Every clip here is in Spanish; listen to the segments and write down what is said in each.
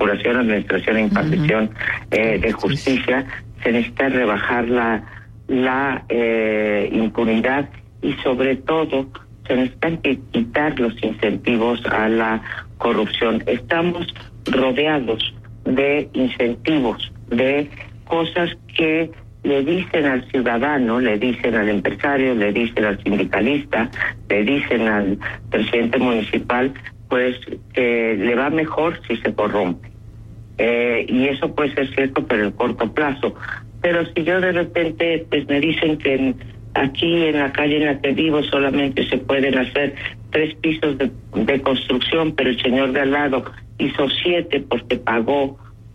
procuración, administración e impartición de justicia, se necesita rebajar la impunidad y sobre todo se necesitan quitar los incentivos a la corrupción. Estamos rodeados de incentivos, de cosas que le dicen al ciudadano, le dicen al empresario, le dicen al sindicalista, le dicen al presidente municipal, pues que le va mejor si se corrompe. Y eso puede ser cierto, pero en corto plazo. Pero si yo de repente, pues me dicen que aquí en la calle en la que vivo solamente se pueden hacer 3 pisos de construcción, pero el señor de al lado hizo 7 porque pagó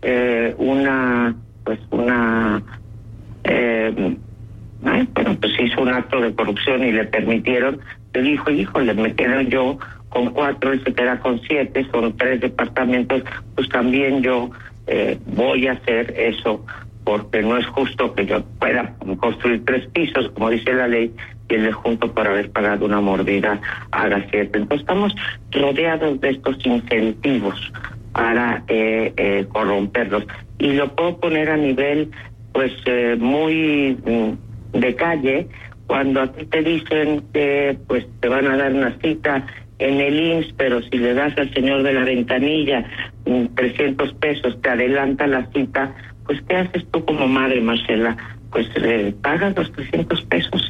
hizo un acto de corrupción y le permitieron. Le dijo, híjole, me quedo yo con 4, él se queda con 7, son 3 departamentos, pues también yo voy a hacer eso, porque no es justo que yo pueda construir 3 pisos, como dice la ley, y el junto por haber pagado una mordida haga 7. Entonces estamos rodeados de estos incentivos para corromperlos. Y lo puedo poner a nivel, pues, muy de calle, cuando a ti te dicen que, pues, te van a dar una cita en el IMSS, pero si le das al señor de la ventanilla 300 pesos, te adelanta la cita, pues, ¿qué haces tú como madre, Marcela? Pues, pagas los 300 pesos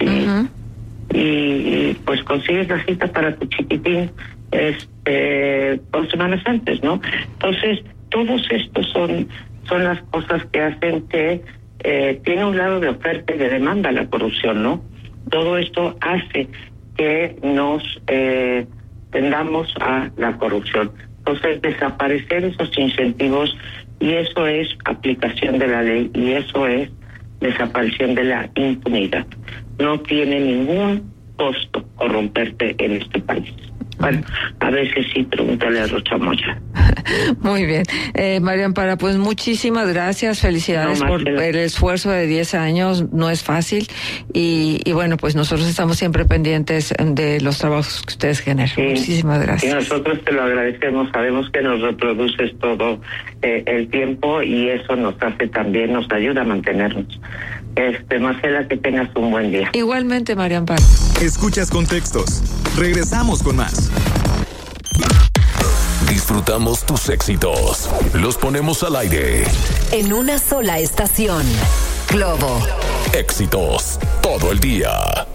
y pues consigues la cita para tu chiquitín 2 semanas antes, ¿no? Entonces, todos estos son las cosas que hacen que tiene un lado de oferta y de demanda la corrupción, ¿no? Todo esto hace que nos tendamos a la corrupción. Entonces, desaparecer esos incentivos, y eso es aplicación de la ley, y eso es desaparición de la impunidad. No tiene ningún costo corromperte en este país. Bueno, a veces sí, pregúntale a Rocha Moya. Muy bien. María Amparo, pues muchísimas gracias, felicidades por el esfuerzo de 10 años, no es fácil, y bueno, pues nosotros estamos siempre pendientes de los trabajos que ustedes generan. Sí, muchísimas gracias. Y nosotros te lo agradecemos, sabemos que nos reproduces todo el tiempo, y eso nos hace también, nos ayuda a mantenernos. Marcela, que tengas un buen día. Igualmente, María Amparo. Escuchas Contextos. Regresamos con más. Disfrutamos tus éxitos. Los ponemos al aire. En una sola estación. Globo. Éxitos. Todo el día.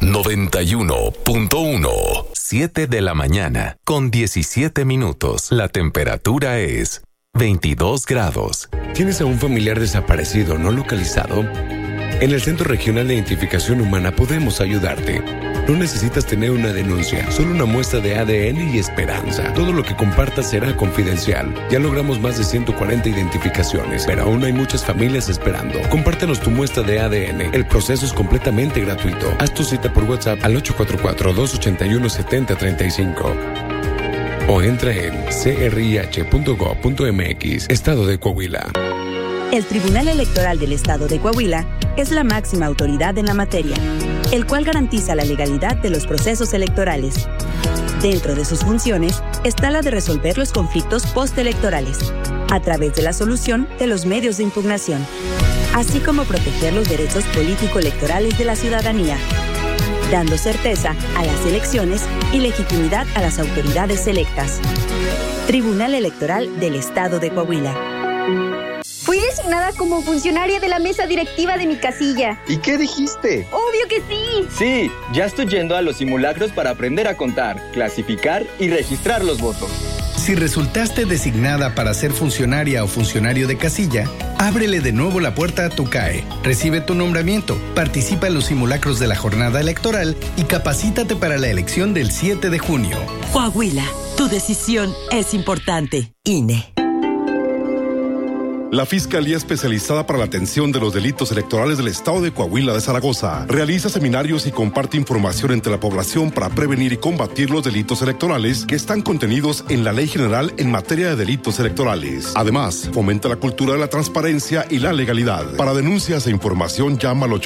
91.1. 7 de la mañana. Con 17 minutos. La temperatura es 22 grados. ¿Tienes a un familiar desaparecido no localizado? En el Centro Regional de Identificación Humana podemos ayudarte. No necesitas tener una denuncia, solo una muestra de ADN y esperanza. Todo lo que compartas será confidencial. Ya logramos más de 140 identificaciones, pero aún hay muchas familias esperando. Compártenos tu muestra de ADN. El proceso es completamente gratuito. Haz tu cita por WhatsApp al 844-281-7035. O entra en crih.gov.mx, Estado de Coahuila. El Tribunal Electoral del Estado de Coahuila es la máxima autoridad en la materia, el cual garantiza la legalidad de los procesos electorales. Dentro de sus funciones está la de resolver los conflictos postelectorales, a través de la solución de los medios de impugnación, así como proteger los derechos político-electorales de la ciudadanía, dando certeza a las elecciones y legitimidad a las autoridades electas. Tribunal Electoral del Estado de Coahuila. Fui designada como funcionaria de la mesa directiva de mi casilla. ¿Y qué dijiste? ¡Obvio que sí! Sí, ya estoy yendo a los simulacros para aprender a contar, clasificar y registrar los votos. Si resultaste designada para ser funcionaria o funcionario de casilla, ábrele de nuevo la puerta a tu CAE. Recibe tu nombramiento, participa en los simulacros de la jornada electoral y capacítate para la elección del 7 de junio. Coahuila, tu decisión es importante. INE. La Fiscalía Especializada para la Atención de los Delitos Electorales del Estado de Coahuila de Zaragoza realiza seminarios y comparte información entre la población para prevenir y combatir los delitos electorales que están contenidos en la Ley General en materia de delitos electorales. Además, fomenta la cultura de la transparencia y la legalidad. Para denuncias e información, llama al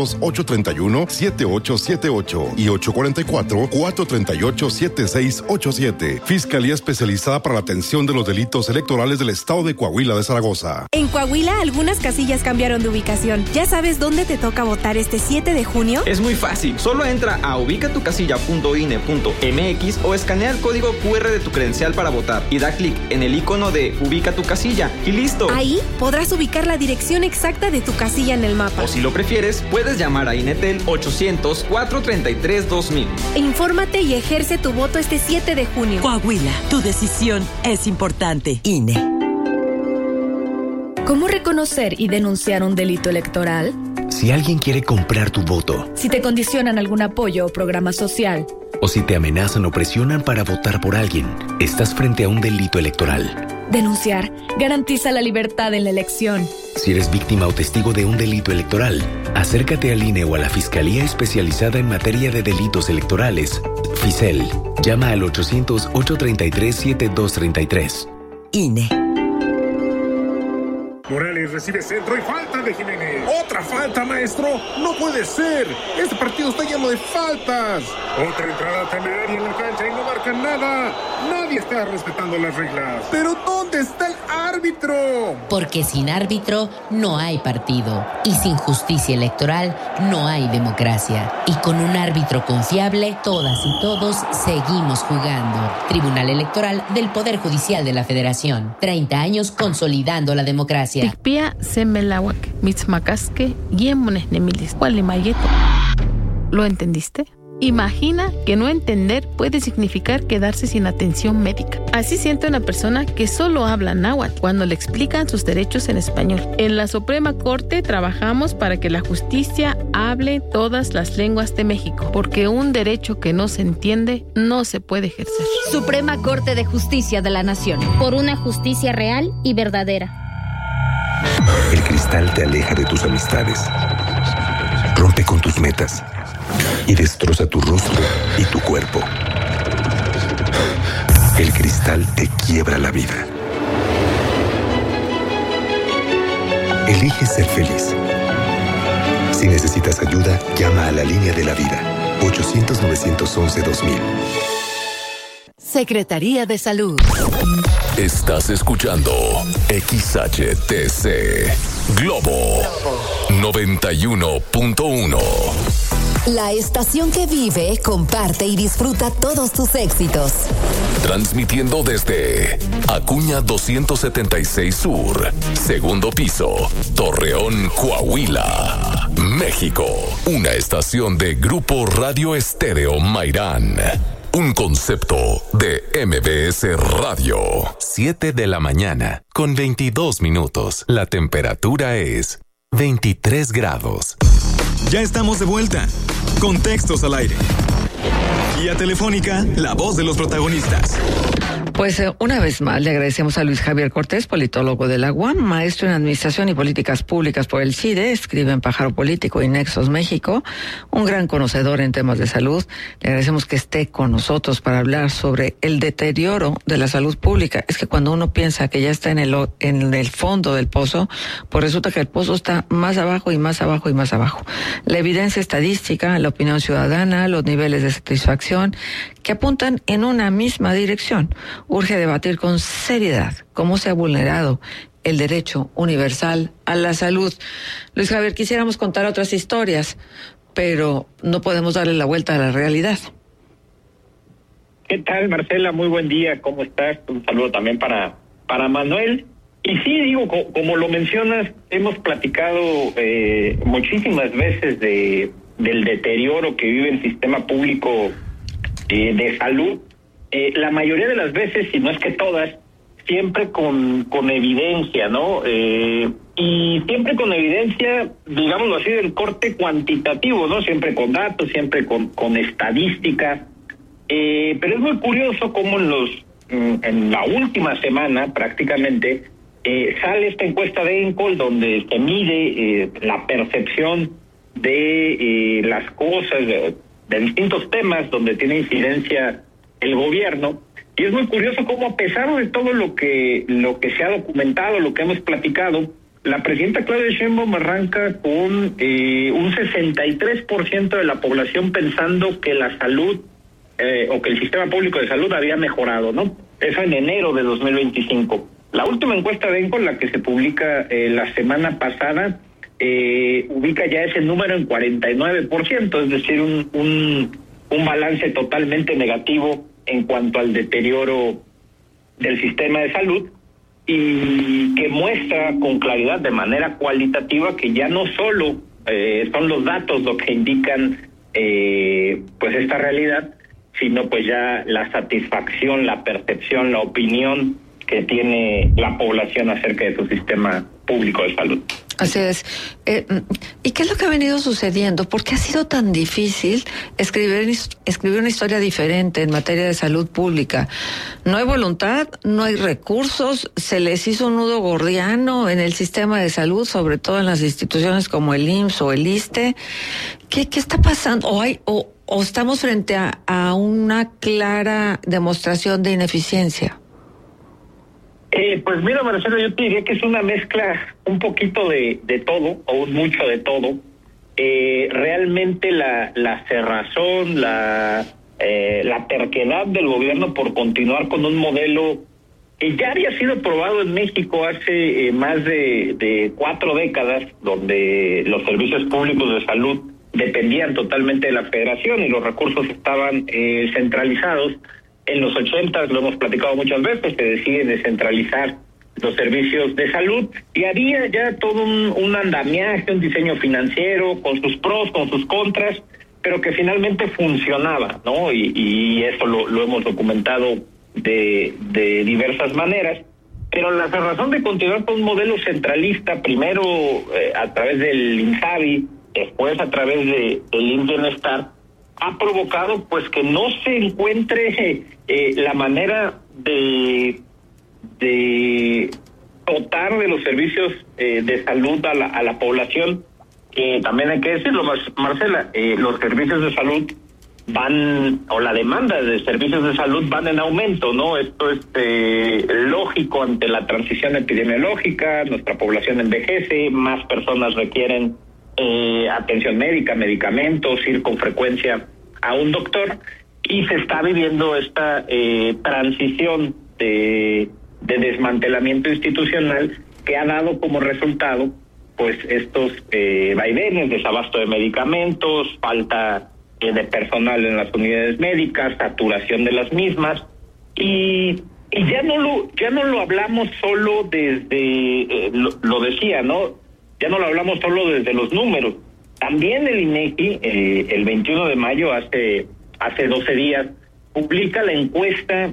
800-831-7878 y 844-438-7687. Fiscalía Especializada para la Atención de los Delitos Electorales del Estado de Coahuila de Zaragoza. En Coahuila, algunas casillas cambiaron de ubicación. ¿Ya sabes dónde te toca votar este 7 de junio? Es muy fácil. Solo entra a ubicatucasilla.ine.mx o escanea el código QR de tu credencial para votar y da clic en el icono de Ubica tu casilla y listo. Ahí podrás ubicar la dirección exacta de tu casilla en el mapa. O si lo prefieres, puedes llamar a INETEL 800-433-2000. Infórmate y ejerce tu voto este 7 de junio. Coahuila, tu decisión es importante. INE. ¿Cómo reconocer y denunciar un delito electoral? Si alguien quiere comprar tu voto. Si te condicionan algún apoyo o programa social. O si te amenazan o presionan para votar por alguien, estás frente a un delito electoral. Denunciar garantiza la libertad en la elección. Si eres víctima o testigo de un delito electoral, acércate al INE o a la Fiscalía Especializada en Materia de Delitos Electorales, FICEL. Llama al 800-833-7233. INE. Morales recibe centro y falta de Jiménez. ¡Otra falta, maestro! ¡No puede ser! ¡Este partido está lleno de faltas! Otra entrada temeraria en la cancha y no marcan nada. Nadie está respetando las reglas. ¿Pero dónde está el árbitro? Porque sin árbitro no hay partido. Y sin justicia electoral no hay democracia. Y con un árbitro confiable, todas y todos seguimos jugando. Tribunal Electoral del Poder Judicial de la Federación. 30 años consolidando la democracia. Tikpia semelawak, mitzmacasque, guiemones nemilis, gualimayeto. ¿Lo entendiste? Imagina que no entender puede significar quedarse sin atención médica. Así siente una persona que solo habla náhuatl cuando le explican sus derechos en español. En la Suprema Corte trabajamos para que la justicia hable todas las lenguas de México, porque un derecho que no se entiende no se puede ejercer. Suprema Corte de Justicia de la Nación. Por una justicia real y verdadera. El cristal te aleja de tus amistades, rompe con tus metas y destroza tu rostro y tu cuerpo. El cristal te quiebra la vida. Elige ser feliz. Si necesitas ayuda, llama a la línea de la vida, 800-911-2000. Secretaría de Salud. Estás escuchando XHTC Globo 91.1. La estación que vive, comparte y disfruta todos tus éxitos. Transmitiendo desde Acuña 276 Sur, segundo piso, Torreón, Coahuila, México. Una estación de Grupo Radio Estéreo Mairán. Un concepto de MBS Radio. 7 de la mañana, con 22 minutos. La temperatura es 23 grados. Ya estamos de vuelta. Contextos al aire. Guía Telefónica, la voz de los protagonistas. Pues una vez más le agradecemos a Luis Javier Cortés, politólogo de la UAM, maestro en Administración y Políticas Públicas por el CIDE, escribe en Pájaro Político y Nexos México, un gran conocedor en temas de salud. Le agradecemos que esté con nosotros para hablar sobre el deterioro de la salud pública. Es que cuando uno piensa que ya está en el fondo del pozo, pues resulta que el pozo está más abajo y más abajo y más abajo. La evidencia estadística, la opinión ciudadana, los niveles de satisfacción que apuntan en una misma dirección. Urge debatir con seriedad cómo se ha vulnerado el derecho universal a la salud. Luis Javier, quisiéramos contar otras historias, pero no podemos darle la vuelta a la realidad. ¿Qué tal, Marcela? Muy buen día, ¿cómo estás? Un saludo también para Manuel. Y sí, digo, como lo mencionas, hemos platicado muchísimas veces del deterioro que vive el sistema público de salud. La mayoría de las veces, si no es que todas, siempre con evidencia, ¿no? Y siempre con evidencia, digámoslo así, del corte cuantitativo, ¿no? Siempre con datos, siempre con estadística. Pero es muy curioso cómo en la última semana, prácticamente, sale esta encuesta de ENCOL donde se mide la percepción de las cosas, de distintos temas donde tiene incidencia el gobierno. Y es muy curioso cómo, a pesar de todo lo que se ha documentado, lo que hemos platicado, la presidenta Claudia Sheinbaum arranca con un 63% de la población pensando que la salud o que el sistema público de salud había mejorado, ¿no? Eso en enero de 2025. La última encuesta de ENCOL, la que se publica la semana pasada, ubica ya ese número en 49%, es decir, un balance totalmente negativo en cuanto al deterioro del sistema de salud, y que muestra con claridad, de manera cualitativa, que ya no solo son los datos lo que indican pues esta realidad, sino pues ya la satisfacción, la percepción, la opinión que tiene la población acerca de su sistema público de salud. Así es. ¿Y qué es lo que ha venido sucediendo? ¿Por qué ha sido tan difícil escribir una historia diferente en materia de salud pública? No hay voluntad, no hay recursos, se les hizo un nudo gordiano en el sistema de salud, sobre todo en las instituciones como el IMSS o el ISSSTE. ¿Qué está pasando? ¿O estamos frente a una clara demostración de ineficiencia? Pues mira, Marcelo, yo te diría que es una mezcla un poquito de todo, o un mucho de todo. Realmente la cerrazón, la terquedad del gobierno por continuar con un modelo que ya había sido probado en México hace más de 4 décadas, donde los servicios públicos de salud dependían totalmente de la federación y los recursos estaban centralizados. En los 80, lo hemos platicado muchas veces, se decide descentralizar los servicios de salud y había ya todo un andamiaje, un diseño financiero con sus pros, con sus contras, pero que finalmente funcionaba, ¿no? Y eso lo hemos documentado de diversas maneras. Pero la razón de continuar con un modelo centralista, primero a través del INSABI, después a través del IMSS Bienestar, ha provocado pues que no se encuentre la manera de dotar de los servicios de salud a la población. También hay que decirlo, Marcela, los servicios de salud o la demanda de servicios de salud van en aumento, ¿no? Esto es lógico ante la transición epidemiológica, nuestra población envejece, más personas requieren atención médica, medicamentos, ir con frecuencia a un doctor, y se está viviendo esta transición de desmantelamiento institucional que ha dado como resultado pues estos vaivenes, desabasto de medicamentos, falta de personal en las unidades médicas, saturación de las mismas, y ya no lo hablamos solo desde lo decía, ¿no? Ya no lo hablamos solo desde los números. También el INEGI, el 21 de mayo, hace 12 días, publica la encuesta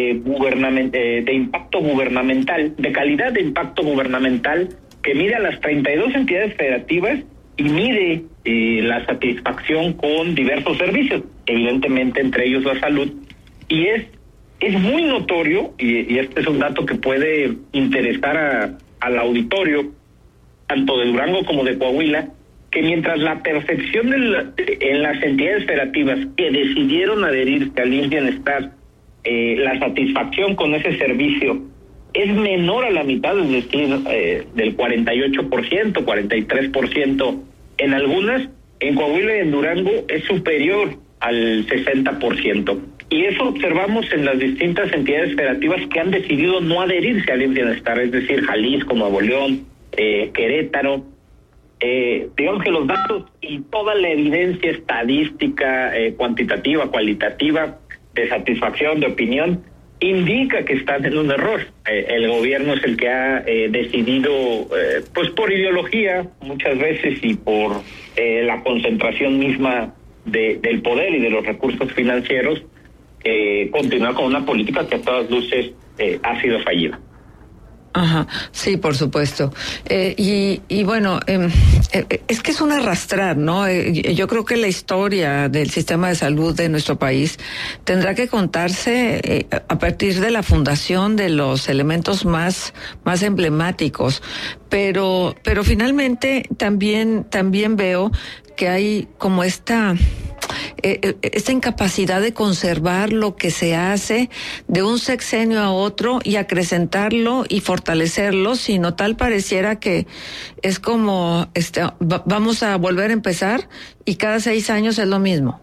de impacto gubernamental, de calidad de impacto gubernamental, que mide a las 32 entidades federativas y mide la satisfacción con diversos servicios, evidentemente entre ellos la salud. Y es muy notorio, y este es un dato que puede interesar al auditorio, tanto de Durango como de Coahuila, que mientras la percepción en las entidades federativas que decidieron adherirse al IMSS Bienestar, la satisfacción con ese servicio es menor a la mitad, es decir, del 48%, 43% en algunas, en Coahuila y en Durango es superior al 60%. Y eso observamos en las distintas entidades federativas que han decidido no adherirse al IMSS Bienestar, es decir, Jalisco, Nuevo León, Querétaro. Digamos que los datos y toda la evidencia estadística, cuantitativa, cualitativa, de satisfacción, de opinión, indica que están en un error. El gobierno es el que ha decidido, pues por ideología muchas veces y por la concentración misma del poder y de los recursos financieros, continuar con una política que a todas luces ha sido fallida. Ajá, sí, por supuesto. Y bueno, es que es un arrastrar, ¿no? Yo creo que la historia del sistema de salud de nuestro país tendrá que contarse a partir de la fundación de los elementos más emblemáticos, pero finalmente también veo que hay como esta incapacidad de conservar lo que se hace de un sexenio a otro y acrecentarlo y fortalecerlo, sino tal pareciera que es como vamos a volver a empezar y cada 6 años es lo mismo.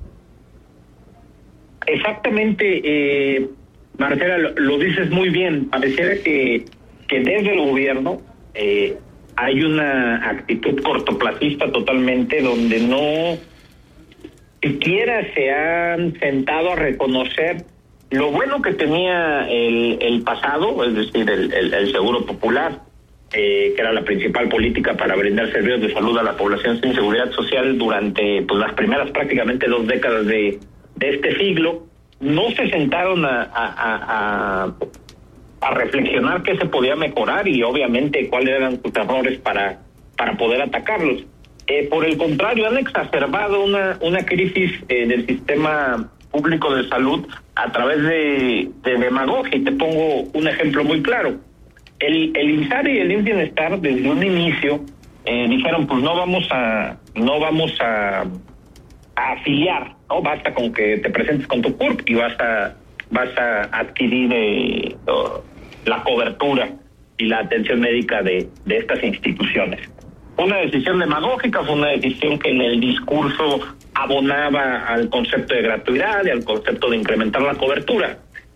Exactamente, Marcela, lo dices muy bien. Pareciera que desde el gobierno hay una actitud cortoplacista totalmente, donde no siquiera se han sentado a reconocer lo bueno que tenía el pasado, es decir, el Seguro Popular, que era la principal política para brindar servicios de salud a la población sin seguridad social durante las primeras prácticamente 2 décadas de este siglo. No se sentaron a reflexionar qué se podía mejorar y obviamente cuáles eran sus errores para poder atacarlos. Por el contrario, han exacerbado una crisis del sistema público de salud a través de demagogia. Y te pongo un ejemplo muy claro. El INSABI y el IMSS Bienestar desde un inicio dijeron, pues no vamos a afiliar, ¿no? Basta con que te presentes con tu CURP y vas a adquirir la cobertura y la atención médica de estas instituciones. Una decisión demagógica, fue una decisión que en el discurso abonaba al concepto de gratuidad y al concepto de incrementar la cobertura.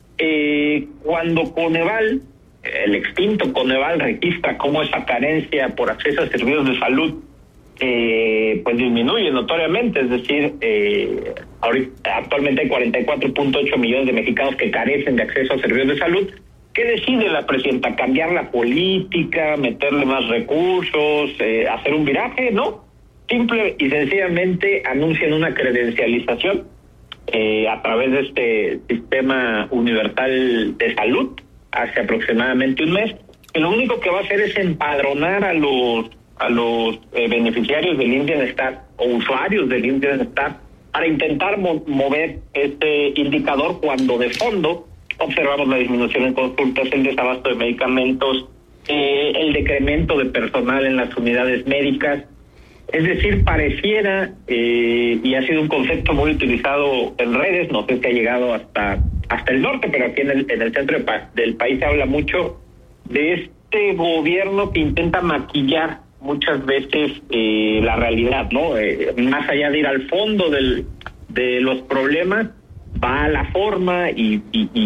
Cuando Coneval, el extinto Coneval, registra cómo esa carencia por acceso a servicios de salud pues disminuye notoriamente, es decir, actualmente hay 44.8 millones de mexicanos que carecen de acceso a servicios de salud. ¿Qué decide la presidenta? ¿Cambiar la política, meterle más recursos, hacer un viraje? No. Simple y sencillamente anuncian una credencialización a través de este sistema universal de salud hace aproximadamente un mes, que lo único que va a hacer es empadronar a los beneficiarios del IMSS Bienestar o usuarios del IMSS Bienestar para intentar mover este indicador, cuando de fondo observamos la disminución en consultas, el desabasto de medicamentos, el decremento de personal en las unidades médicas. Es decir, pareciera, y ha sido un concepto muy utilizado en redes, no sé si ha llegado hasta el norte, pero aquí en el centro del país se habla mucho de este gobierno que intenta maquillar muchas veces la realidad, ¿no? Más allá de ir al fondo de los problemas, va a la forma y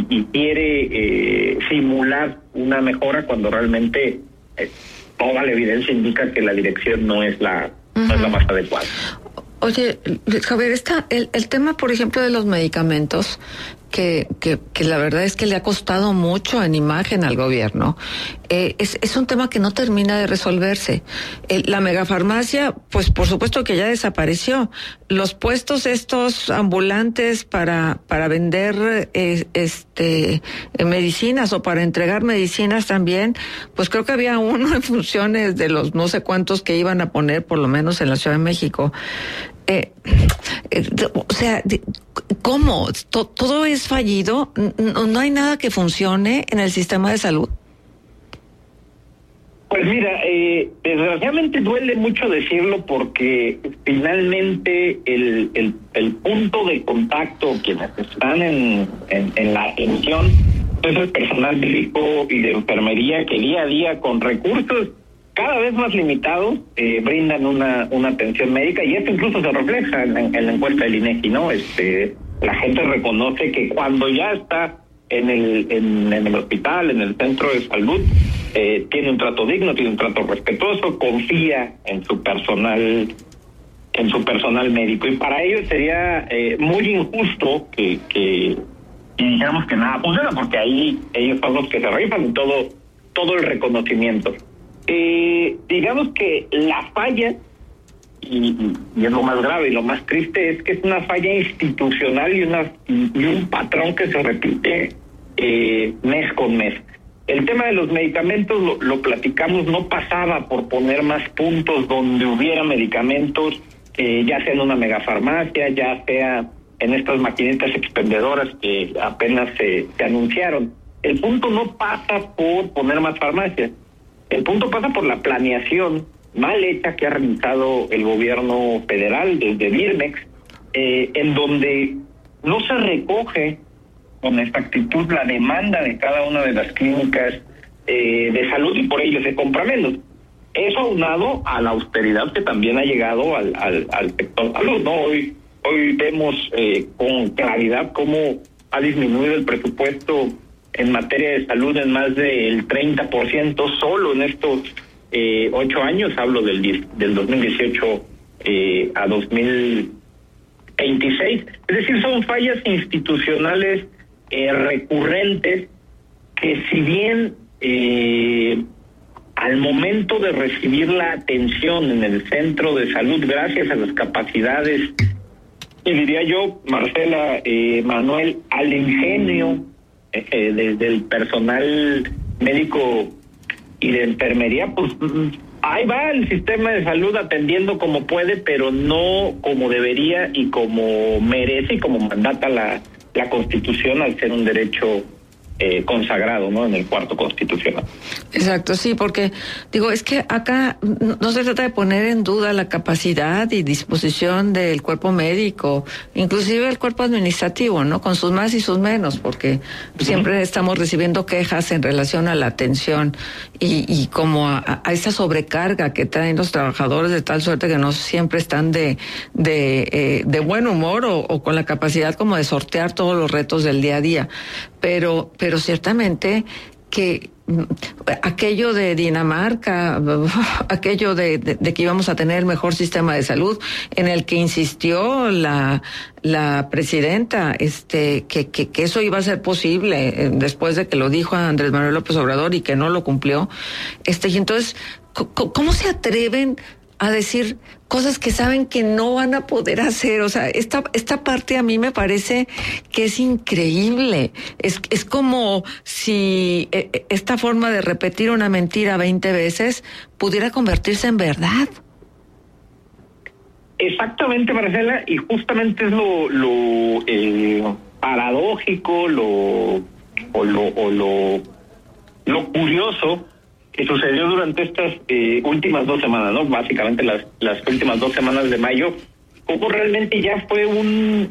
quiere simular una mejora cuando realmente toda la evidencia indica que la dirección no es la más adecuada. Oye, Javier, el tema, por ejemplo, de los medicamentos, que la verdad es que le ha costado mucho en imagen al gobierno, es un tema que no termina de resolverse. La megafarmacia, pues por supuesto que ya desapareció. Los puestos estos ambulantes para vender medicinas o para entregar medicinas también, pues creo que había uno en funciones de los no sé cuántos que iban a poner, por lo menos en la Ciudad de México. O sea, ¿cómo? ¿Todo es fallido? ¿No hay nada que funcione en el sistema de salud? Pues mira, desgraciadamente duele mucho decirlo, porque finalmente el punto de contacto, quienes están en la atención, es el personal médico y de enfermería, que día a día, con recursos cada vez más limitados, brindan una atención médica, y esto incluso se refleja en la encuesta del INEGI, ¿no? La gente reconoce que cuando ya está en el hospital, en el centro de salud, tiene un trato digno, tiene un trato respetuoso, confía en su personal médico, y para ellos sería muy injusto que digamos que nada funciona, porque ahí ellos son los que se rifan todo el reconocimiento. Digamos que la falla, y es lo más grave y lo más triste, es que es una falla institucional y un patrón que se repite mes con mes. El tema de los medicamentos, lo platicamos, no pasaba por poner más puntos donde hubiera medicamentos, ya sea en una megafarmacia, ya sea en estas maquinitas expendedoras que apenas se anunciaron. El punto no pasa por poner más farmacias, el punto pasa por la planeación mal hecha que ha realizado el gobierno federal desde Birmex, en donde no se recoge con exactitud la demanda de cada una de las clínicas de salud y por ello se compra menos. Eso aunado a la austeridad que también ha llegado al sector salud, ¿no? Hoy vemos con claridad cómo ha disminuido el presupuesto en materia de salud en más del 30% solo en estos 8 años, hablo del 2018 a 2026. Es decir, son fallas institucionales recurrentes que, si bien al momento de recibir la atención en el centro de salud, gracias a las capacidades, y diría yo, Marcela, Manuel, al ingenio del personal médico y de enfermería, pues ahí va el sistema de salud atendiendo como puede, pero no como debería y como merece y como mandata la Constitución al ser un derecho consagrado, ¿no? En el cuarto constitucional. Exacto, sí, porque digo, es que acá no se trata de poner en duda la capacidad y disposición del cuerpo médico, inclusive el cuerpo administrativo, ¿no? Con sus más y sus menos, porque siempre estamos recibiendo quejas en relación a la atención y como a esa sobrecarga que traen los trabajadores, de tal suerte que no siempre están de buen humor o con la capacidad como de sortear todos los retos del día a día. Pero ciertamente que aquello de Dinamarca, aquello de que íbamos a tener el mejor sistema de salud, en el que insistió la presidenta, que eso iba a ser posible, después de que lo dijo a Andrés Manuel López Obrador y que no lo cumplió, y entonces, ¿cómo se atreven a decir cosas que saben que no van a poder hacer? O sea, esta parte a mí me parece que es increíble. Es como si esta forma de repetir una mentira 20 veces pudiera convertirse en verdad. Exactamente, Marcela, y justamente es lo paradójico, lo curioso que sucedió durante estas últimas 2 semanas, ¿no? Básicamente las últimas 2 semanas de mayo, como realmente ya fue un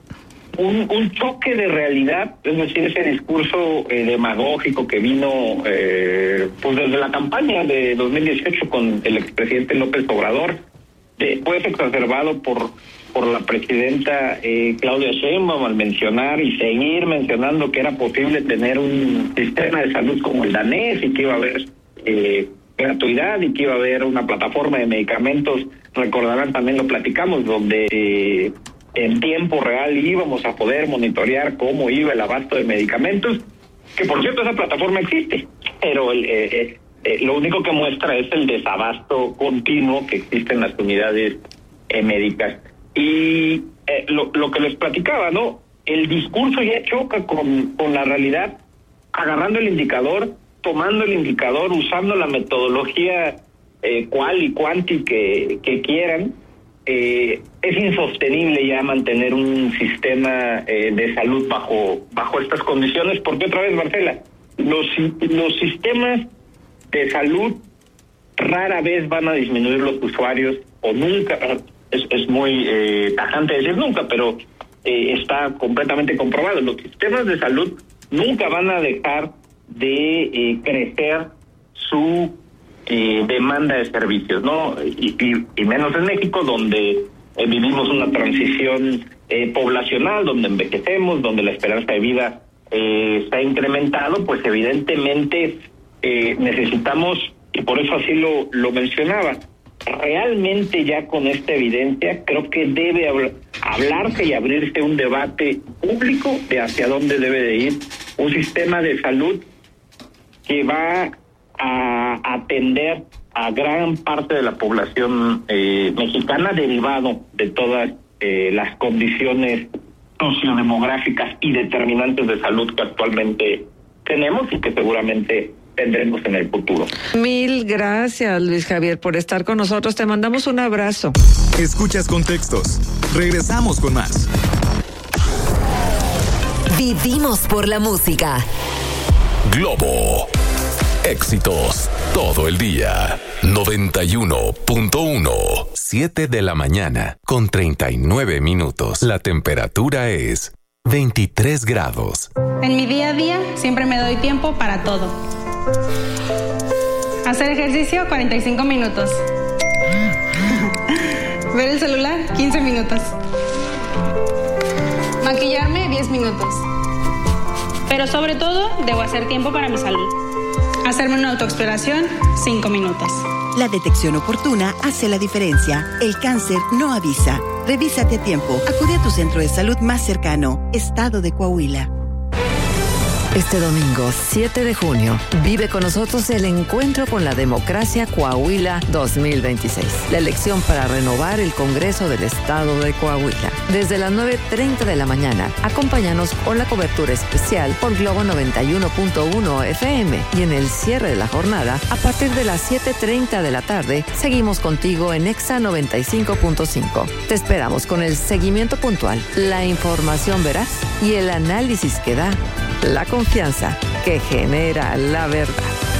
choque de realidad, es decir, ese discurso demagógico que vino pues desde la campaña de 2018 con el expresidente López Obrador, después exacerbado por la presidenta Claudia Sheinbaum al mencionar y seguir mencionando que era posible tener un sistema de salud como el danés y que iba a haber gratuidad y que iba a haber una plataforma de medicamentos. Recordarán, también lo platicamos, donde en tiempo real íbamos a poder monitorear cómo iba el abasto de medicamentos, que por cierto esa plataforma existe, pero lo único que muestra es el desabasto continuo que existe en las unidades médicas. Y lo que les platicaba, ¿no? El discurso ya choca con la realidad, agarrando el indicador, tomando el indicador, usando la metodología cual y cuanti que quieran. Es insostenible ya mantener un sistema de salud bajo estas condiciones, porque otra vez, Marcela, los sistemas de salud rara vez van a disminuir los usuarios, o nunca, es muy tajante decir nunca, pero está completamente comprobado. Los sistemas de salud nunca van a dejar de crecer su demanda de servicios, ¿no? Y menos en México, donde vivimos una transición poblacional, donde envejecemos, donde la esperanza de vida se ha incrementado, pues evidentemente necesitamos, y por eso así lo mencionaba, realmente ya con esta evidencia creo que debe hablarse y abrirse un debate público de hacia dónde debe de ir un sistema de salud que va a atender a gran parte de la población mexicana, derivado de todas las condiciones sociodemográficas y determinantes de salud que actualmente tenemos y que seguramente tendremos en el futuro. Mil gracias, Luis Javier, por estar con nosotros. Te mandamos un abrazo. Escuchas Contextos. Regresamos con más. Vivimos por la música. Globo. Éxitos todo el día. 91.1. 7 de la mañana con 39 minutos. La temperatura es 23 grados. En mi día a día siempre me doy tiempo para todo. Hacer ejercicio 45 minutos. Ver el celular 15 minutos. Maquillarme 10 minutos. Pero sobre todo debo hacer tiempo para mi salud. Hacerme una autoexploración 5 minutos. La detección oportuna hace la diferencia. El cáncer no avisa. Revísate a tiempo. Acude a tu centro de salud más cercano. Estado de Coahuila. Este domingo, 7 de junio, vive con nosotros el encuentro con la democracia Coahuila 2026. La elección para renovar el Congreso del Estado de Coahuila. Desde las 9:30 de la mañana, acompáñanos con la cobertura especial por Globo 91.1 FM. Y en el cierre de la jornada, a partir de las 7:30 de la tarde, seguimos contigo en Exa 95.5. Te esperamos con el seguimiento puntual, la información veraz y el análisis que da la confianza que genera la verdad.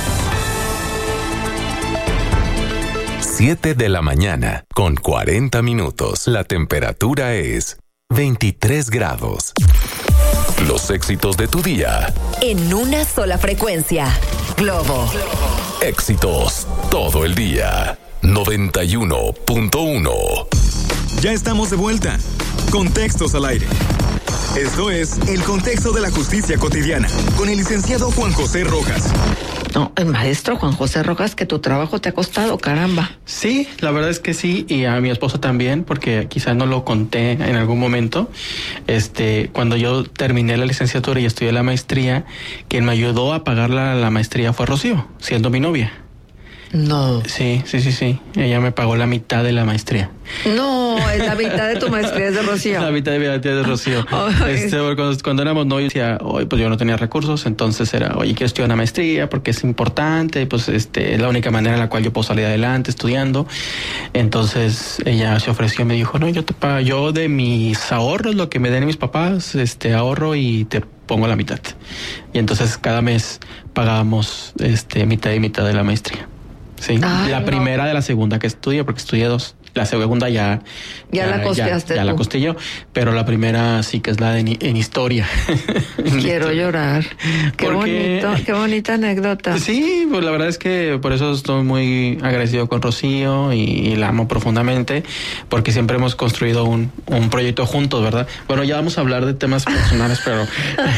7 de la mañana con 40 minutos. La temperatura es 23 grados. Los éxitos de tu día. En una sola frecuencia. Globo. Éxitos todo el día. 91.1. Ya estamos de vuelta. Contextos al aire. Esto es El Contexto de la Justicia Cotidiana, con el licenciado Juan José Rojas. No, el maestro Juan José Rojas, que tu trabajo te ha costado, caramba. Sí, la verdad es que sí, y a mi esposa también, porque quizás no lo conté en algún momento. Cuando yo terminé la licenciatura y estudié la maestría, quien me ayudó a pagar la maestría fue Rocío, siendo mi novia. No. Sí. Ella me pagó la mitad de la maestría. No, es la mitad de tu maestría es de Rocío. La mitad de mi maestría es de Rocío. Cuando éramos novios decía, pues yo no tenía recursos, entonces era, oye, quiero estudiar una maestría porque es importante, pues es la única manera en la cual yo puedo salir adelante estudiando. Entonces ella se ofreció y me dijo, no, yo te pago, yo de mis ahorros, lo que me den mis papás, ahorro y te pongo la mitad. Y entonces cada mes pagábamos mitad y mitad de la maestría. Sí, la primera de la segunda que estudié, porque estudié 2. La segunda ya la costeaste. Ya la costé yo, pero la primera sí que es la en historia. Quiero llorar. Qué bonita anécdota. Sí, pues la verdad es que por eso estoy muy agradecido con Rocío y la amo profundamente, porque siempre hemos construido un proyecto juntos, ¿verdad? Bueno, ya vamos a hablar de temas personales, pero...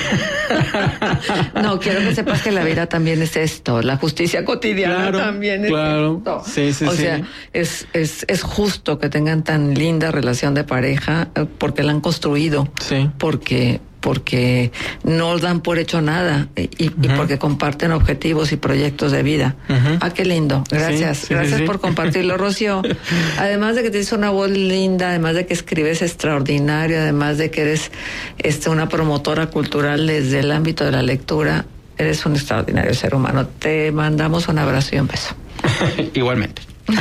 No, quiero que sepas que la vida también es esto, la justicia cotidiana también es esto. Sí. O sea, es justo que tengan tan linda relación de pareja porque la han construido, porque no dan por hecho nada y porque comparten objetivos y proyectos de vida. Qué lindo. Gracias. Gracias por compartirlo, Rocío. Además de que tienes una voz linda, además de que escribes extraordinario, además de que eres una promotora cultural desde el ámbito de la lectura, eres un extraordinario ser humano. Te mandamos un abrazo y un beso. Igualmente.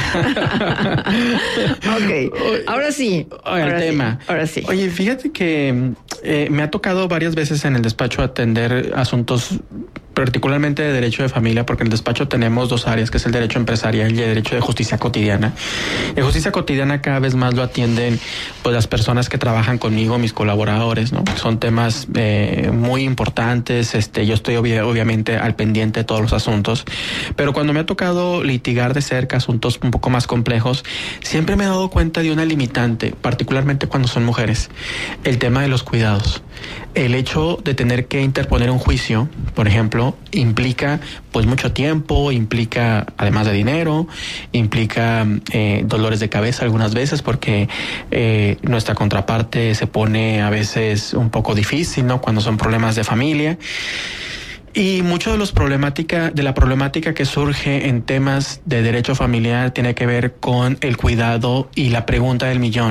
Ok, ahora sí. Ahora sí. Oye, fíjate que me ha tocado varias veces en el despacho atender asuntos particularmente de derecho de familia, porque en el despacho tenemos 2 áreas, que es el derecho empresarial y el derecho de justicia cotidiana. En justicia cotidiana cada vez más lo atienden pues las personas que trabajan conmigo, mis colaboradores, ¿no? Son temas muy importantes. Yo estoy obviamente al pendiente de todos los asuntos, pero cuando me ha tocado litigar de cerca asuntos un poco más complejos, siempre me he dado cuenta de una limitante, particularmente cuando son mujeres: el tema de los cuidados. El hecho de tener que interponer un juicio, por ejemplo, implica pues mucho tiempo, implica además de dinero, implica dolores de cabeza algunas veces, porque nuestra contraparte se pone a veces un poco difícil, ¿no? Cuando son problemas de familia. Y mucho de la problemática que surge en temas de derecho familiar tiene que ver con el cuidado y la pregunta del millón: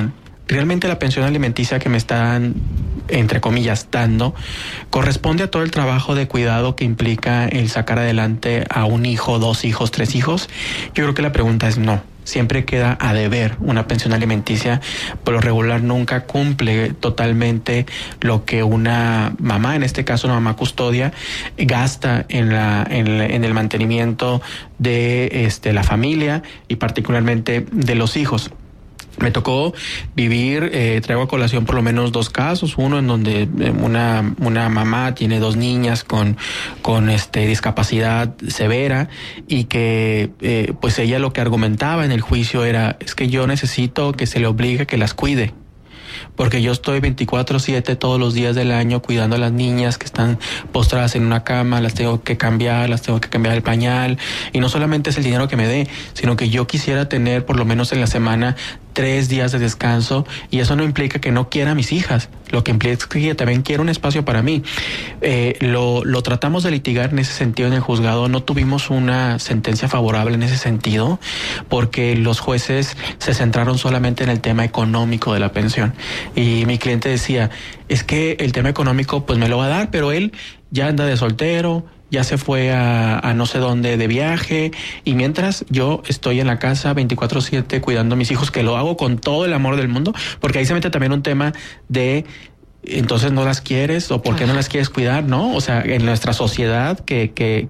realmente la pensión alimenticia que me están, entre comillas, dando, corresponde a todo el trabajo de cuidado que implica el sacar adelante a un hijo, 2 hijos, 3 hijos? Yo creo que la pregunta es no. Siempre queda a deber una pensión alimenticia. Por lo regular nunca cumple totalmente lo que una mamá, en este caso una mamá custodia, gasta en el mantenimiento de la familia y particularmente de los hijos. Me tocó vivir, traigo a colación por lo menos 2 casos, uno en donde una mamá tiene 2 niñas con discapacidad severa y que pues ella lo que argumentaba en el juicio era, es que yo necesito que se le obligue a que las cuide, porque yo estoy 24/7 todos los días del año cuidando a las niñas que están postradas en una cama, las tengo que cambiar el pañal, y no solamente es el dinero que me dé, sino que yo quisiera tener por lo menos en la semana 3 días de descanso, y eso no implica que no quiera a mis hijas, lo que implica es que también quiero un espacio para mí. Lo tratamos de litigar en ese sentido en el juzgado, no tuvimos una sentencia favorable en ese sentido, porque los jueces se centraron solamente en el tema económico de la pensión, y mi cliente decía, es que el tema económico pues me lo va a dar, pero él ya anda de soltero, ya se fue a no sé dónde de viaje, y mientras yo estoy en la casa 24/7 cuidando a mis hijos, que lo hago con todo el amor del mundo, porque ahí se mete también un tema de entonces no las quieres, o por qué no las quieres cuidar, ¿no? O sea, en nuestra sociedad que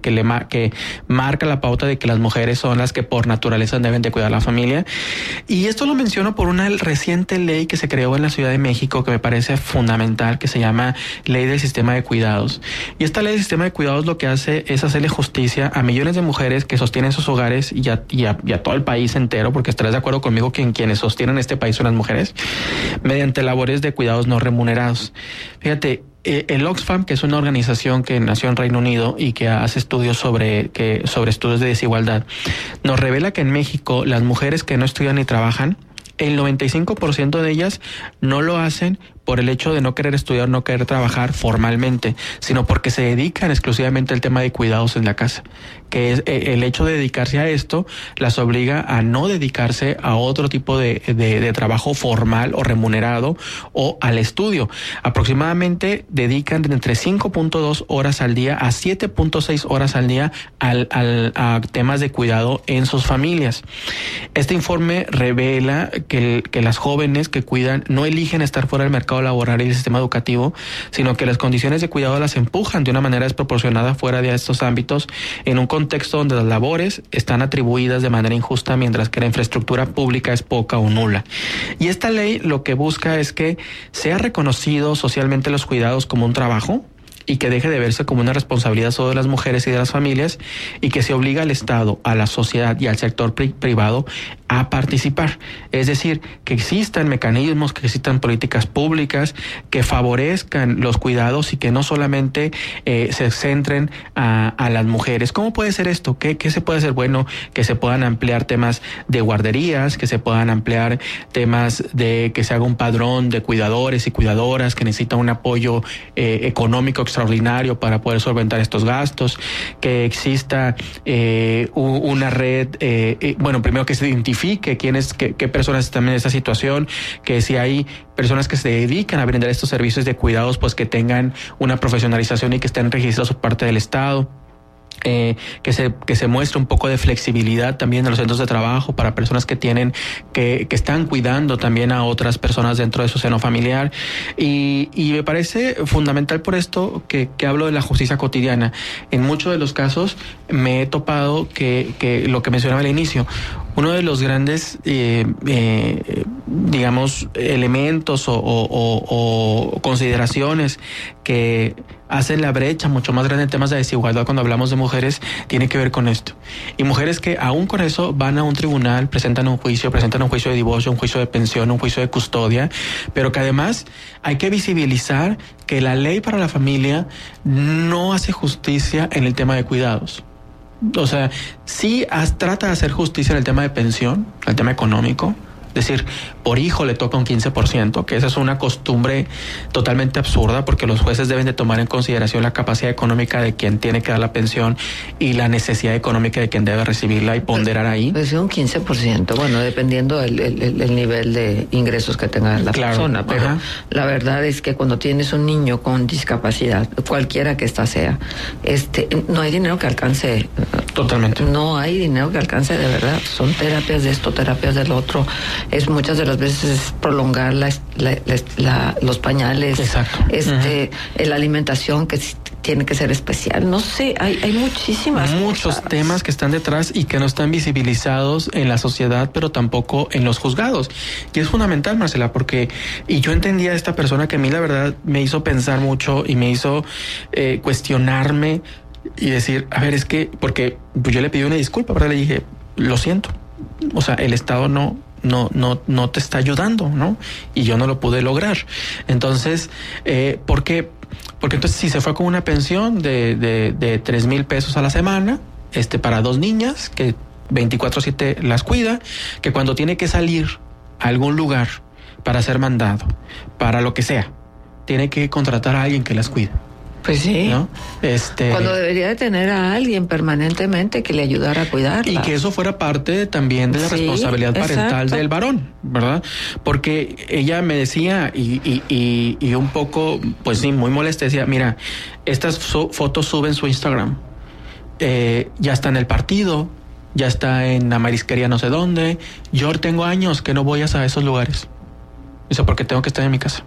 marca la pauta de que las mujeres son las que por naturaleza deben de cuidar a la familia. Y esto lo menciono por una reciente ley que se creó en la Ciudad de México que me parece fundamental, que se llama Ley del Sistema de Cuidados. Y esta Ley del Sistema de Cuidados lo que hace es hacerle justicia a millones de mujeres que sostienen sus hogares y a todo el país entero, porque estarás de acuerdo conmigo que quienes sostienen este país son las mujeres, mediante labores de cuidados no remunerados. Fíjate, el Oxfam, que es una organización que nació en Reino Unido y que hace estudios sobre estudios de desigualdad, nos revela que en México las mujeres que no estudian ni trabajan, el 95% de ellas no lo hacen por el hecho de no querer estudiar, no querer trabajar formalmente, sino porque se dedican exclusivamente al tema de cuidados en la casa, que es el hecho de dedicarse a esto las obliga a no dedicarse a otro tipo de trabajo formal o remunerado o al estudio. Aproximadamente dedican entre 5.2 horas al día a 7.6 horas al día a temas de cuidado en sus familias. Este informe revela que las jóvenes que cuidan no eligen estar fuera del mercado laboral y el sistema educativo, sino que las condiciones de cuidado las empujan de una manera desproporcionada fuera de estos ámbitos, en un contexto donde las labores están atribuidas de manera injusta, mientras que la infraestructura pública es poca o nula. Y esta ley lo que busca es que sea reconocido socialmente los cuidados como un trabajo, y que deje de verse como una responsabilidad solo de las mujeres y de las familias, y que se obliga al Estado, a la sociedad y al sector privado a participar. Es decir, que existan mecanismos, que existan políticas públicas que favorezcan los cuidados y que no solamente se centren a las mujeres. ¿Cómo puede ser esto? ¿Qué se puede hacer? Bueno, que se puedan ampliar temas de guarderías, que se puedan ampliar temas de que se haga un padrón de cuidadores y cuidadoras que necesitan un apoyo económico extraordinario para poder solventar estos gastos, que exista una red, primero que se identifique qué personas están en esta situación, que si hay personas que se dedican a brindar estos servicios de cuidados, pues que tengan una profesionalización y que estén registrados por parte del Estado. Que se muestre un poco de flexibilidad también en los centros de trabajo para personas que están cuidando también a otras personas dentro de su seno familiar, y me parece fundamental por esto que hablo de la justicia cotidiana. En muchos de los casos me he topado que lo que mencionaba al inicio, uno de los grandes elementos o consideraciones que hacen la brecha mucho más grande en temas de desigualdad cuando hablamos de mujeres tiene que ver con esto. Y mujeres que aún con eso van a un tribunal, presentan un juicio de divorcio, un juicio de pensión, un juicio de custodia, pero que además hay que visibilizar que la ley para la familia no hace justicia en el tema de cuidados. O sea, sí trata de hacer justicia en el tema de pensión, el tema económico, decir, por hijo le toca un 15%, que esa es una costumbre totalmente absurda, porque los jueces deben de tomar en consideración la capacidad económica de quien tiene que dar la pensión y la necesidad económica de quien debe recibirla y ponderar ahí. Pues un 15%, bueno, dependiendo el nivel de ingresos que tenga la persona, pero la verdad es que cuando tienes un niño con discapacidad, cualquiera que ésta sea, no hay dinero que alcance. Totalmente. No hay dinero que alcance de verdad. Son terapias de esto, terapias del otro. Es muchas de las veces prolongar los pañales. Exacto. La alimentación que tiene que ser especial. No sé, hay muchos temas que están detrás y que no están visibilizados en la sociedad, pero tampoco en los juzgados. Y es fundamental, Marcela, porque yo entendía a esta persona que a mí la verdad me hizo pensar mucho y me hizo cuestionarme y decir, a ver, es que, porque yo le pedí una disculpa, ¿verdad? Le dije, lo siento. O sea, el Estado no te está ayudando, ¿no? Y yo no lo pude lograr. Entonces, ¿por qué? Porque entonces si se fue con una pensión de 3,000 pesos a la semana, para 2 niñas, que 24/7 las cuida, que cuando tiene que salir a algún lugar para ser mandado, para lo que sea, tiene que contratar a alguien que las cuide. Pues sí, ¿no? Cuando debería de tener a alguien permanentemente que le ayudara a cuidarla. Y que eso fuera parte también de la responsabilidad parental del varón, ¿verdad? Porque ella me decía, y un poco, pues sí, muy molesta, decía, mira, estas fotos suben su Instagram, ya está en el partido, ya está en la marisquería no sé dónde, yo tengo años que no voy a esos lugares. Dice, porque tengo que estar en mi casa.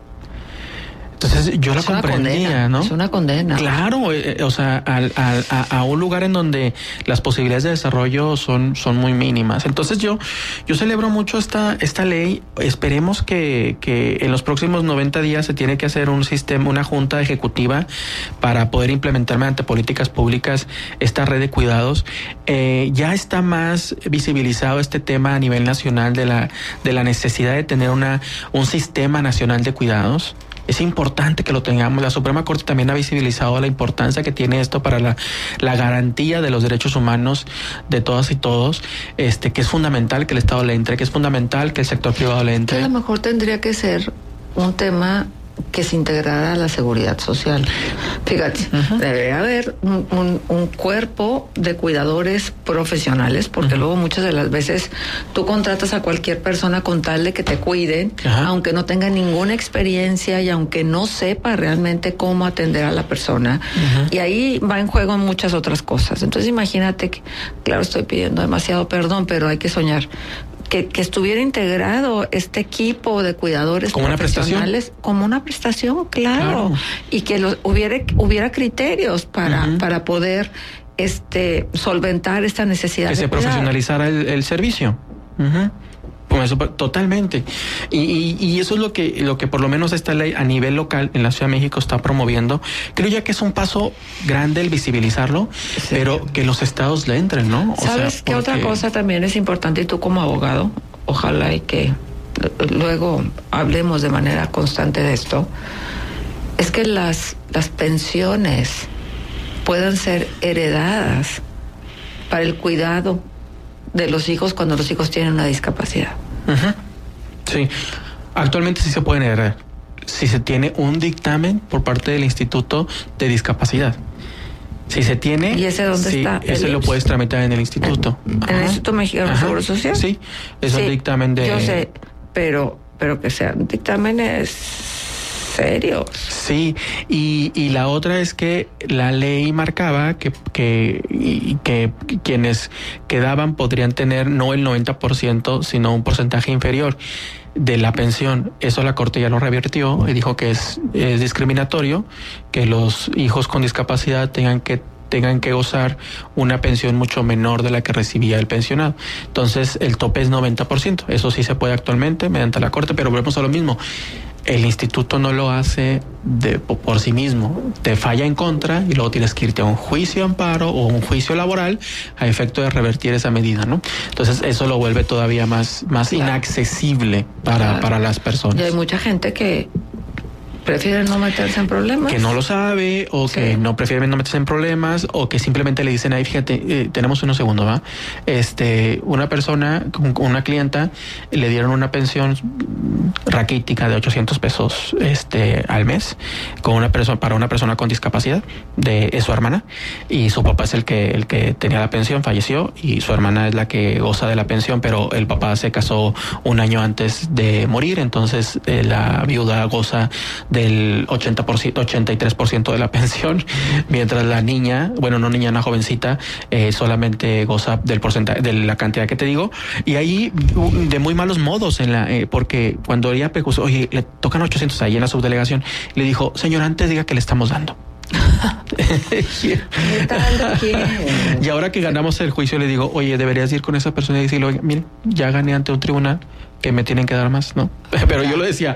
Entonces yo la comprendía, ¿no? Es una condena. Claro, o sea, a un lugar en donde las posibilidades de desarrollo son muy mínimas. Entonces yo celebro mucho esta ley. Esperemos que en los próximos 90 días se tiene que hacer una junta ejecutiva para poder implementar mediante políticas públicas esta red de cuidados. Ya está más visibilizado este tema a nivel nacional de la necesidad de tener un sistema nacional de cuidados. Es importante que lo tengamos. La Suprema Corte también ha visibilizado la importancia que tiene esto para la garantía de los derechos humanos de todas y todos, que es fundamental que el Estado le entre, que es fundamental que el sector privado le entre. A lo mejor tendría que ser un tema que se integrara a la seguridad social. Fíjate, debería haber un cuerpo de cuidadores profesionales, porque luego muchas de las veces tú contratas a cualquier persona con tal de que te cuiden, aunque no tenga ninguna experiencia y aunque no sepa realmente cómo atender a la persona. Y ahí va en juego muchas otras cosas. Entonces imagínate que, claro, estoy pidiendo demasiado perdón, pero hay que soñar. Que estuviera integrado este equipo de cuidadores como profesionales como una prestación, claro. Y que hubiera criterios para poder solventar esta necesidad que de se cuidar. Profesionalizara el servicio. Con eso, totalmente. Y eso es lo que por lo menos esta ley a nivel local en la Ciudad de México está promoviendo. Creo ya que es un paso grande el visibilizarlo, pero que los estados le entren, ¿no? ¿Sabes qué otra cosa también es importante? Y tú como abogado, ojalá y que luego hablemos de manera constante de esto, es que las pensiones puedan ser heredadas para el cuidado de los hijos cuando los hijos tienen una discapacidad. Sí, actualmente sí se pueden heredar si se tiene un dictamen por parte del Instituto de Discapacidad. Si se tiene... ¿Y ese dónde está? Ese lo puedes tramitar en el instituto. ¿En el Instituto Mexicano de Seguro Social? Sí, es un dictamen de... Yo sé, pero que sean dictámenes serios. Sí, y la otra es que la ley marcaba que quienes quedaban podrían tener no el 90%, sino un porcentaje inferior de la pensión. Eso la Corte ya lo revirtió y dijo que es discriminatorio que los hijos con discapacidad tengan que gozar una pensión mucho menor de la que recibía el pensionado. Entonces, el tope es 90%. Eso sí se puede actualmente mediante la Corte, pero volvemos a lo mismo. El instituto no lo hace por sí mismo. Te falla en contra y luego tienes que irte a un juicio de amparo o un juicio laboral a efecto de revertir esa medida, ¿no? Entonces, eso lo vuelve todavía más inaccesible para las personas. Y hay mucha gente que prefieren no meterse en problemas. Que no lo sabe, o que no prefieren no meterse en problemas, o que simplemente le dicen, ahí fíjate, tenemos unos segundos, ¿va? Una persona, una clienta, le dieron una pensión raquítica de 800 pesos al mes para una persona con discapacidad, es su hermana, y su papá es el que tenía la pensión, falleció, y su hermana es la que goza de la pensión, pero el papá se casó un año antes de morir, entonces la viuda goza del 83% de la pensión, mientras la niña, una jovencita, solamente goza del porcentaje, de la cantidad que te digo, y ahí de muy malos modos porque cuando ella puso, oye, le tocan 800 ahí en la subdelegación, le dijo, señor, antes diga que le estamos dando. Y ahora que ganamos el juicio le digo, oye, deberías ir con esa persona y decirle, oye, mire, ya gané ante un tribunal, que me tienen que dar más, ¿no? Pero yo lo decía.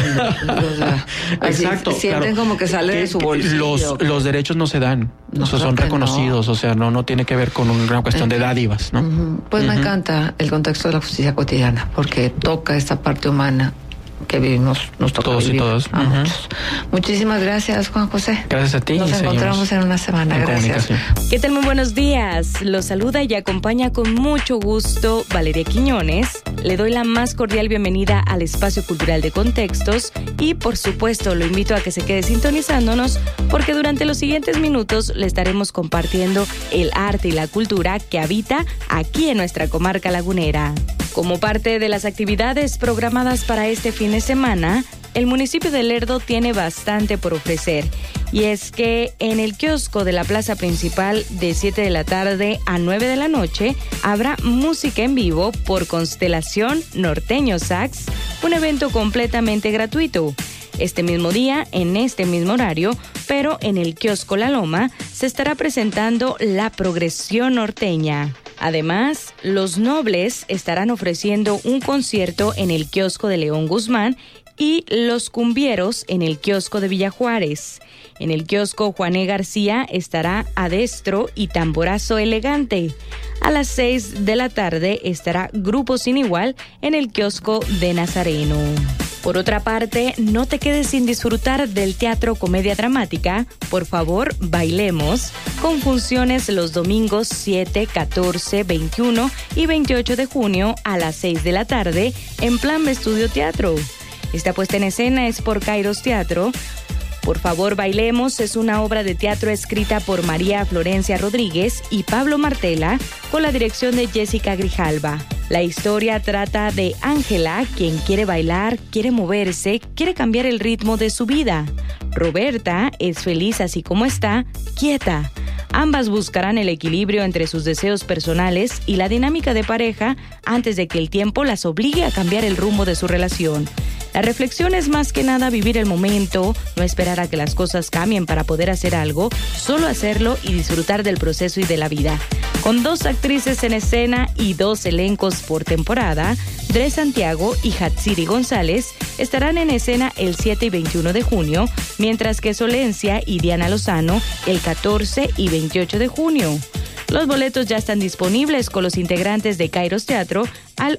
Exacto. Sienten como que sale de su bolsillo. Los derechos no se dan, son reconocidos, no tiene que ver con una cuestión de dádivas, ¿no? Pues me encanta el contexto de la justicia cotidiana, porque toca esta parte humana que vivimos, nos toca todos vivir y todas. Muchísimas gracias, Juan José. Gracias a ti. Nos encontramos en una semana. Gracias. ¿Qué tal? Muy buenos días. Los saluda y acompaña con mucho gusto Valeria Quiñones. Le doy la más cordial bienvenida al Espacio Cultural de Contextos y, por supuesto, lo invito a que se quede sintonizándonos porque durante los siguientes minutos le estaremos compartiendo el arte y la cultura que habita aquí en nuestra comarca lagunera. Como parte de las actividades programadas para este fin de semana, el municipio de Lerdo tiene bastante por ofrecer. Y es que en el kiosco de la plaza principal de 7 de la tarde a 9 de la noche habrá música en vivo por Constelación Norteño Sax, un evento completamente gratuito. Este mismo día, en este mismo horario, pero en el kiosco La Loma, se estará presentando La Progresión Norteña. Además, Los Nobles estarán ofreciendo un concierto en el kiosco de León Guzmán y Los Cumbieros en el kiosco de Villa Juárez. En el kiosco Juané García estará Adestro y Tamborazo Elegante. A las 6 de la tarde estará Grupo Sin Igual en el kiosco de Nazareno. Por otra parte, no te quedes sin disfrutar del Teatro Comedia Dramática. Por favor, bailemos, con funciones los domingos 7, 14, 21 y 28 de junio a las 6 de la tarde en Plan Estudio Teatro. Esta puesta en escena es por Kairos Teatro. Por favor, bailemos es una obra de teatro escrita por María Florencia Rodríguez y Pablo Martela con la dirección de Jessica Grijalva. La historia trata de Ángela, quien quiere bailar, quiere moverse, quiere cambiar el ritmo de su vida. Roberta es feliz así como está, quieta. Ambas buscarán el equilibrio entre sus deseos personales y la dinámica de pareja antes de que el tiempo las obligue a cambiar el rumbo de su relación. La reflexión es más que nada vivir el momento, no esperar a que las cosas cambien para poder hacer algo, solo hacerlo y disfrutar del proceso y de la vida. Con 2 actrices en escena y 2 elencos por temporada, Dre Santiago y Hatsiri González estarán en escena el 7 y 21 de junio, mientras que Solencia y Diana Lozano el 14 y 28 de junio. Los boletos ya están disponibles con los integrantes de Kairos Teatro al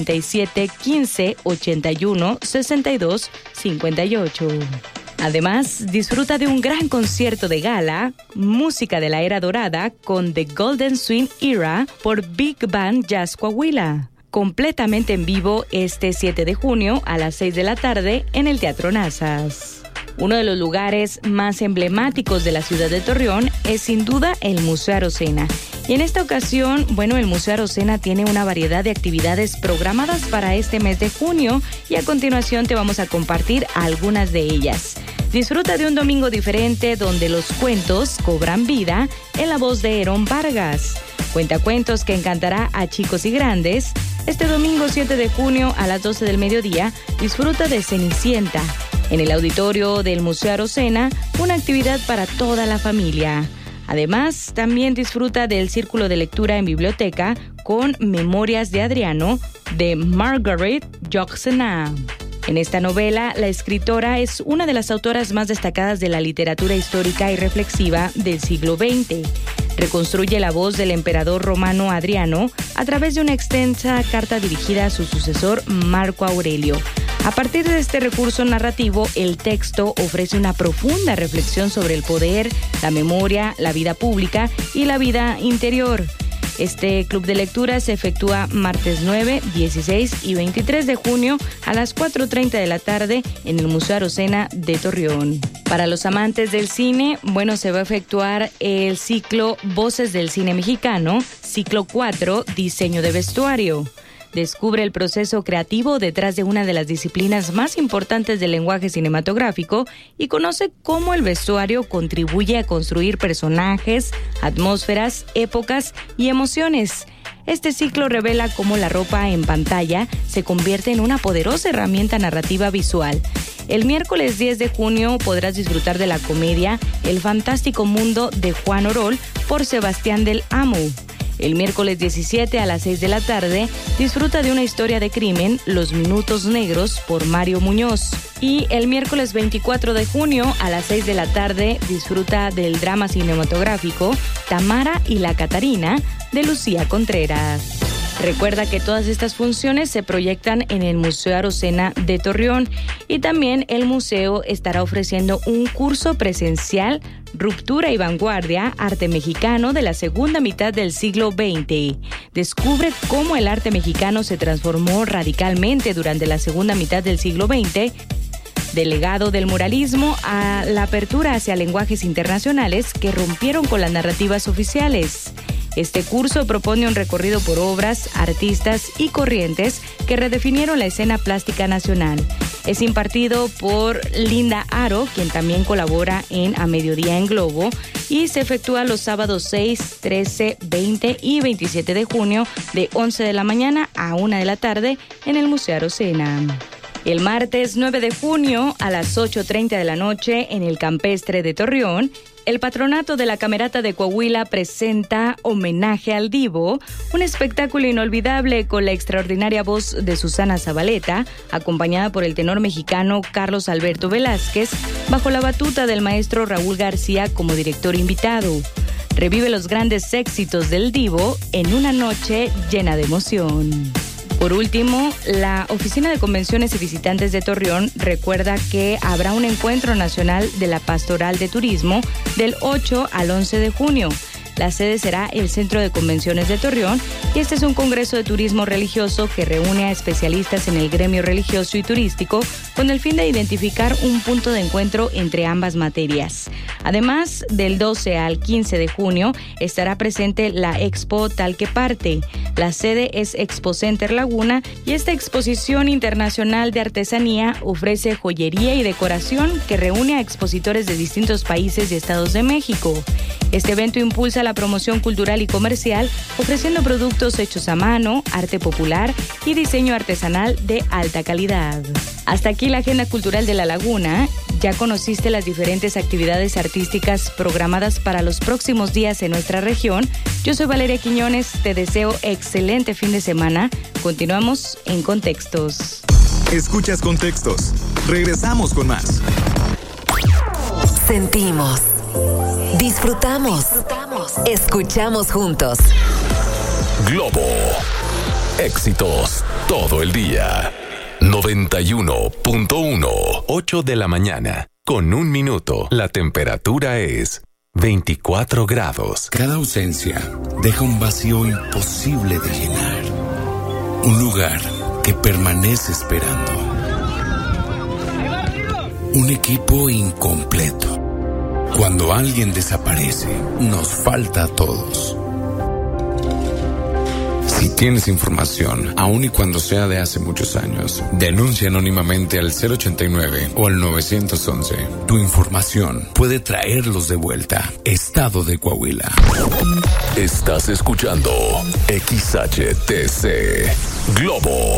87 15 81 62 58. Además, disfruta de un gran concierto de gala, música de la era dorada con The Golden Swing Era por Big Band Jazz Coahuila. Completamente en vivo este 7 de junio a las 6 de la tarde en el Teatro Nazas. Uno de los lugares más emblemáticos de la ciudad de Torreón es sin duda el Museo Arocena. Y en esta ocasión, el Museo Arocena tiene una variedad de actividades programadas para este mes de junio y a continuación te vamos a compartir algunas de ellas. Disfruta de un domingo diferente donde los cuentos cobran vida en la voz de Herón Vargas. Cuentacuentos que encantará a chicos y grandes. Este domingo 7 de junio a las 12 del mediodía, disfruta de Cenicienta. En el auditorio del Museo Arocena, una actividad para toda la familia. Además, también disfruta del Círculo de Lectura en Biblioteca con Memorias de Adriano de Margaret Yourcenar. En esta novela, la escritora es una de las autoras más destacadas de la literatura histórica y reflexiva del siglo XX. Reconstruye la voz del emperador romano Adriano a través de una extensa carta dirigida a su sucesor Marco Aurelio. A partir de este recurso narrativo, el texto ofrece una profunda reflexión sobre el poder, la memoria, la vida pública y la vida interior. Este club de lectura se efectúa martes 9, 16 y 23 de junio a las 4:30 de la tarde en el Museo Arocena de Torreón. Para los amantes del cine, se va a efectuar el ciclo Voces del Cine Mexicano, ciclo 4, Diseño de Vestuario. Descubre el proceso creativo detrás de una de las disciplinas más importantes del lenguaje cinematográfico y conoce cómo el vestuario contribuye a construir personajes, atmósferas, épocas y emociones. Este ciclo revela cómo la ropa en pantalla se convierte en una poderosa herramienta narrativa visual. El miércoles 10 de junio podrás disfrutar de la comedia El fantástico mundo de Juan Orol por Sebastián del Amo. El miércoles 17 a las 6 de la tarde, disfruta de una historia de crimen, Los Minutos Negros, por Mario Muñoz. Y el miércoles 24 de junio a las 6 de la tarde, disfruta del drama cinematográfico Tamara y la Catarina, de Lucía Contreras. Recuerda que todas estas funciones se proyectan en el Museo Arocena de Torreón y también el museo estará ofreciendo un curso presencial Ruptura y Vanguardia, Arte Mexicano de la segunda mitad del siglo XX. Descubre cómo el arte mexicano se transformó radicalmente durante la segunda mitad del siglo XX, del legado del muralismo a la apertura hacia lenguajes internacionales que rompieron con las narrativas oficiales. Este curso propone un recorrido por obras, artistas y corrientes que redefinieron la escena plástica nacional. Es impartido por Linda Aro, quien también colabora en A Mediodía en Globo, y se efectúa los sábados 6, 13, 20 y 27 de junio de 11 de la mañana a 1 de la tarde en el Museo Arocena. El martes 9 de junio a las 8:30 de la noche en el Campestre de Torreón, el Patronato de la Camerata de Coahuila presenta Homenaje al Divo, un espectáculo inolvidable con la extraordinaria voz de Susana Zabaleta, acompañada por el tenor mexicano Carlos Alberto Velázquez, bajo la batuta del maestro Raúl García como director invitado. Revive los grandes éxitos del Divo en una noche llena de emoción. Por último, la Oficina de Convenciones y Visitantes de Torreón recuerda que habrá un encuentro nacional de la Pastoral de Turismo del 8 al 11 de junio. La sede será el Centro de Convenciones de Torreón y este es un congreso de turismo religioso que reúne a especialistas en el gremio religioso y turístico con el fin de identificar un punto de encuentro entre ambas materias. Además, del 12 al 15 de junio estará presente la Expo Tal que Parte. La sede es Expo Center Laguna y esta exposición internacional de artesanía ofrece joyería y decoración que reúne a expositores de distintos países y estados de México. Este evento impulsa la promoción cultural y comercial, ofreciendo productos hechos a mano, arte popular y diseño artesanal de alta calidad. Hasta aquí la agenda cultural de La Laguna. Ya conociste las diferentes actividades artísticas programadas para los próximos días en nuestra región. Yo soy Valeria Quiñones, te deseo excelente fin de semana. Continuamos en Contextos. Escuchas Contextos. Regresamos con más. Sentimos. Disfrutamos. Escuchamos juntos. Globo. Éxitos todo el día. 91.1. 8 de la mañana. Con 1 minuto. La temperatura es 24 grados. Cada ausencia deja un vacío imposible de llenar. Un lugar que permanece esperando. Un equipo incompleto. Cuando alguien desaparece, nos falta a todos. Si tienes información, aun y cuando sea de hace muchos años, denuncia anónimamente al 089 o al 911. Tu información puede traerlos de vuelta. Estado de Coahuila. Estás escuchando XHTC Globo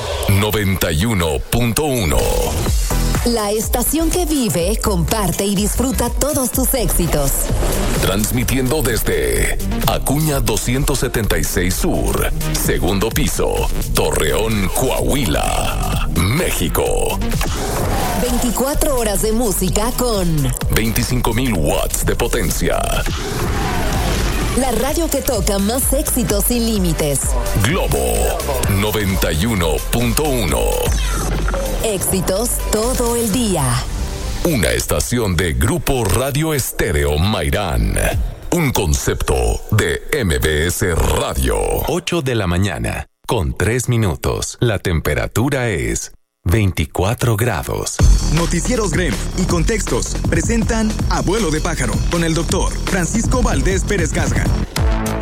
91.1. La estación que vive, comparte y disfruta todos tus éxitos. Transmitiendo desde Acuña 276 Sur, segundo piso, Torreón, Coahuila, México. 24 horas de música con 25,000 watts de potencia. La radio que toca más éxitos sin límites. Globo 91.1. Éxitos todo el día. Una estación de Grupo Radio Estéreo Mairán. Un concepto de MBS Radio. 8 de la mañana, con 3 minutos. La temperatura es 24 grados. Noticieros Grem y Contextos presentan Abuelo de Pájaro con el doctor Francisco Valdés Pérez Casga.